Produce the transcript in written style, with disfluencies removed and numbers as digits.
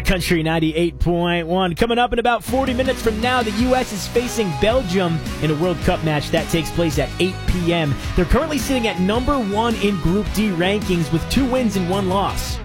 Country 98.1. Coming up in about 40 minutes from now, the U.S. is facing Belgium in a World Cup match that takes place at 8 p.m. They're currently sitting at number 1 in Group D rankings with 2 wins and 1 loss.